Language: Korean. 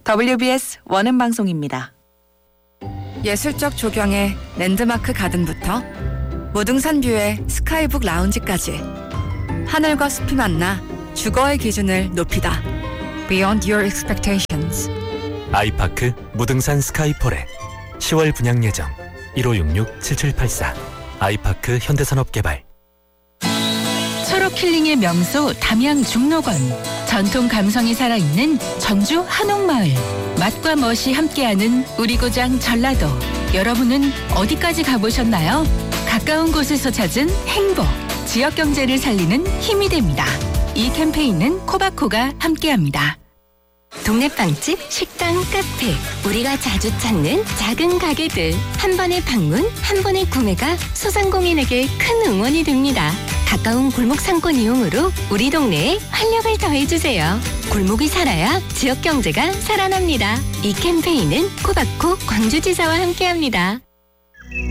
WBS 원음방송입니다. 예술적 조경의 랜드마크 가든부터 무등산 뷰의 스카이북 라운지까지 하늘과 숲이 만나 주거의 기준을 높이다. Beyond your expectations. 아이파크 무등산 스카이포레 10월 분양 예정 1566-7784 아이파크 현대산업개발. 초록 힐링의 명소 담양 중록원. 전통 감성이 살아있는 전주 한옥마을. 맛과 멋이 함께하는 우리 고장 전라도. 여러분은 어디까지 가보셨나요? 가까운 곳에서 찾은 행복. 지역 경제를 살리는 힘이 됩니다. 이 캠페인은 코바코가 함께합니다. 동네 빵집, 식당, 카페, 우리가 자주 찾는 작은 가게들. 한 번의 방문, 한 번의 구매가 소상공인에게 큰 응원이 됩니다. 가까운 골목 상권 이용으로 우리 동네에 활력을 더해주세요. 골목이 살아야 지역 경제가 살아납니다. 이 캠페인은 코바코 광주지사와 함께합니다.